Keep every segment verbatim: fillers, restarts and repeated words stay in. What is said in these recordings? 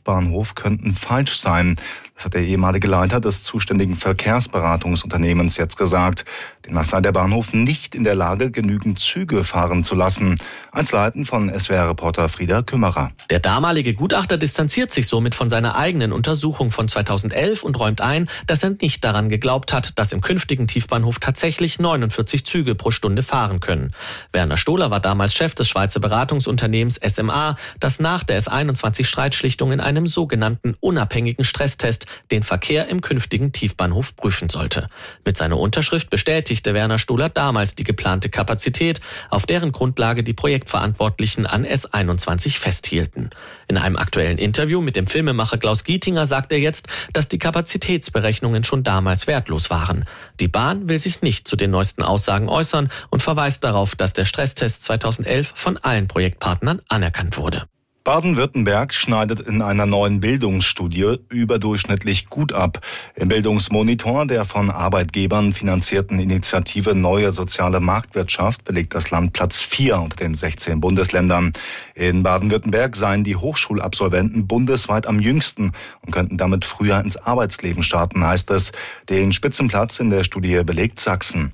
Tiefbahnhof könnten falsch sein. Das hat der ehemalige Leiter des zuständigen Verkehrsberatungsunternehmens jetzt gesagt. Demnach sei der Bahnhof nicht in der Lage, genügend Züge fahren zu lassen. Einzelheiten von S W R-Reporter Frieda Kümmerer. Der damalige Gutachter distanziert sich somit von seiner eigenen Untersuchung von zweitausendelf und räumt ein, dass er nicht daran geglaubt hat, dass im künftigen Tiefbahnhof tatsächlich neunundvierzig Züge pro Stunde fahren können. Werner Stohler war damals Chef des Schweizer Beratungsunternehmens S M A, das nach der S einundzwanzig-Streitschlichtung in einem sogenannten unabhängigen Stresstest den Verkehr im künftigen Tiefbahnhof prüfen sollte. Mit seiner Unterschrift bestätigte Werner Stohler damals die geplante Kapazität, auf deren Grundlage die Projektverantwortlichen an S einundzwanzig festhielten. In einem aktuellen Interview mit dem Filmemacher Klaus Gietinger sagt er jetzt, dass die Kapazitätsberechnungen schon damals wertlos waren. Die Bahn will sich nicht zu den neuesten Aussagen äußern und verweist darauf, dass der Stresstest zweitausendelf von allen Projektpartnern anerkannt wurde. Baden-Württemberg schneidet in einer neuen Bildungsstudie überdurchschnittlich gut ab. Im Bildungsmonitor der von Arbeitgebern finanzierten Initiative Neue Soziale Marktwirtschaft belegt das Land Platz vier unter den sechzehn Bundesländern. In Baden-Württemberg seien die Hochschulabsolventen bundesweit am jüngsten und könnten damit früher ins Arbeitsleben starten, heißt es. Den Spitzenplatz in der Studie belegt Sachsen.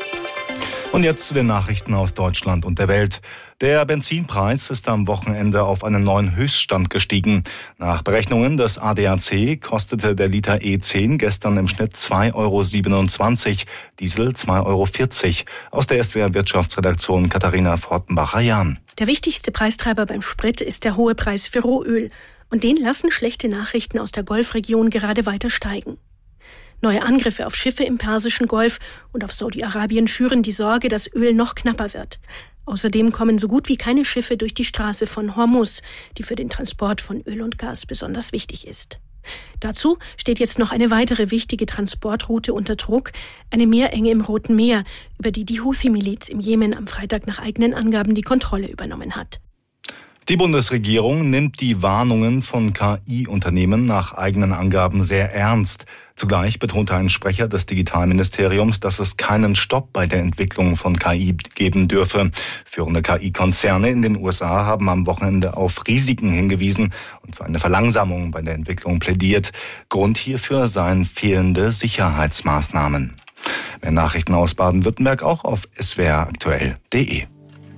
Und jetzt zu den Nachrichten aus Deutschland und der Welt. Der Benzinpreis ist am Wochenende auf einen neuen Höchststand gestiegen. Nach Berechnungen des A D A C kostete der Liter E zehn gestern im Schnitt zwei Euro siebenundzwanzig, Diesel zwei Euro vierzig. Aus der S W R-Wirtschaftsredaktion Katharina Fortenbacher-Jahn. Der wichtigste Preistreiber beim Sprit ist der hohe Preis für Rohöl. Und den lassen schlechte Nachrichten aus der Golfregion gerade weiter steigen. Neue Angriffe auf Schiffe im Persischen Golf und auf Saudi-Arabien schüren die Sorge, dass Öl noch knapper wird. Außerdem kommen so gut wie keine Schiffe durch die Straße von Hormuz, die für den Transport von Öl und Gas besonders wichtig ist. Dazu steht jetzt noch eine weitere wichtige Transportroute unter Druck, eine Meerenge im Roten Meer, über die die Houthi-Miliz im Jemen am Freitag nach eigenen Angaben die Kontrolle übernommen hat. Die Bundesregierung nimmt die Warnungen von K I-Unternehmen nach eigenen Angaben sehr ernst. Zugleich betonte ein Sprecher des Digitalministeriums, dass es keinen Stopp bei der Entwicklung von K I geben dürfe. Führende K I-Konzerne in den U S A haben am Wochenende auf Risiken hingewiesen und für eine Verlangsamung bei der Entwicklung plädiert. Grund hierfür seien fehlende Sicherheitsmaßnahmen. Mehr Nachrichten aus Baden-Württemberg auch auf s w r aktuell punkt d e.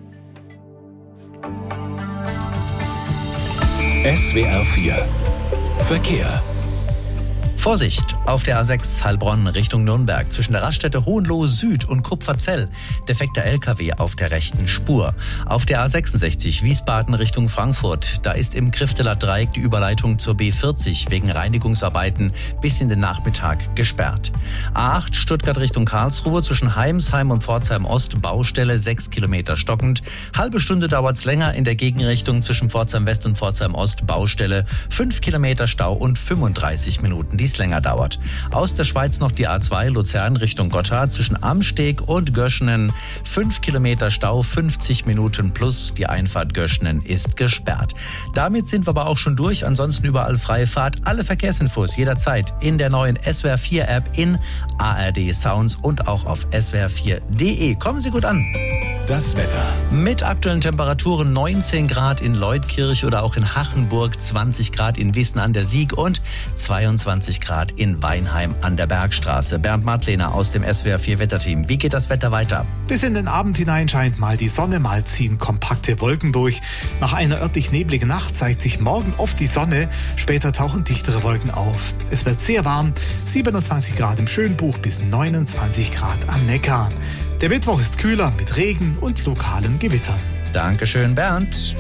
S W R vier Verkehr. Vorsicht! Auf der A sechs Heilbronn Richtung Nürnberg zwischen der Raststätte Hohenlohe Süd und Kupferzell. Defekter L K W auf der rechten Spur. Auf der A sechsundsechzig Wiesbaden Richtung Frankfurt. Da ist im Krifteler Dreieck die Überleitung zur B vierzig wegen Reinigungsarbeiten bis in den Nachmittag gesperrt. A acht Stuttgart Richtung Karlsruhe zwischen Heimsheim und Pforzheim Ost Baustelle sechs Kilometer stockend. Halbe Stunde dauert's länger in der Gegenrichtung zwischen Pforzheim West und Pforzheim Ost Baustelle. fünf Kilometer Stau und fünfunddreißig Minuten, die es länger dauert. Aus der Schweiz noch die A zwei Luzern Richtung Gotthard zwischen Amsteg und Göschenen. fünf Kilometer Stau, fünfzig Minuten plus. Die Einfahrt Göschenen ist gesperrt. Damit sind wir aber auch schon durch. Ansonsten überall freie Fahrt. Alle Verkehrsinfos jederzeit in der neuen S W R vier App, in A R D Sounds und auch auf s w r vier punkt d e. Kommen Sie gut an. Das Wetter. Mit aktuellen Temperaturen neunzehn Grad in Leutkirch oder auch in Hachenburg, zwanzig Grad in Wissen an der Sieg und zweiundzwanzig Grad in Weinheim an der Bergstraße. Bernd Martlehner aus dem S W R vier Wetterteam. Wie geht das Wetter weiter? Bis in den Abend hinein scheint mal die Sonne, mal ziehen kompakte Wolken durch. Nach einer örtlich nebligen Nacht zeigt sich morgen oft die Sonne, später tauchen dichtere Wolken auf. Es wird sehr warm, siebenundzwanzig Grad im Schönbuch bis neunundzwanzig Grad am Neckar. Der Mittwoch ist kühler mit Regen und lokalen Gewittern. Dankeschön, Bernd.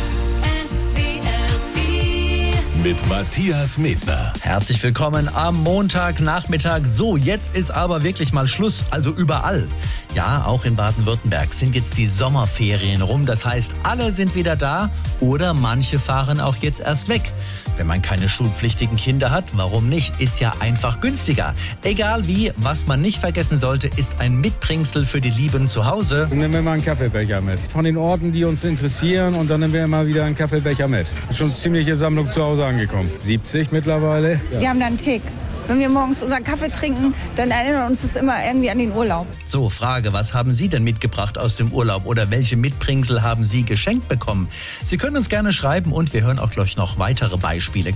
Mit Matthias Medner. Herzlich willkommen am Montagnachmittag. So, jetzt ist aber wirklich mal Schluss, also überall. Ja, auch in Baden-Württemberg sind jetzt die Sommerferien rum. Das heißt, alle sind wieder da oder manche fahren auch jetzt erst weg. Wenn man keine schulpflichtigen Kinder hat, warum nicht? Ist ja einfach günstiger. Egal wie, was man nicht vergessen sollte, ist ein Mitbringsel für die Lieben zu Hause. Dann nehmen wir mal einen Kaffeebecher mit. Von den Orten, die uns interessieren, und dann nehmen wir mal wieder einen Kaffeebecher mit. Ist schon eine ziemliche Sammlung zu Hause angekommen. siebzig mittlerweile. Ja. Wir haben da einen Tick. Wenn wir morgens unseren Kaffee trinken, dann erinnert uns das immer irgendwie an den Urlaub. So, Frage, was haben Sie denn mitgebracht aus dem Urlaub oder welche Mitbringsel haben Sie geschenkt bekommen? Sie können uns gerne schreiben und wir hören auch gleich noch weitere Beispiele.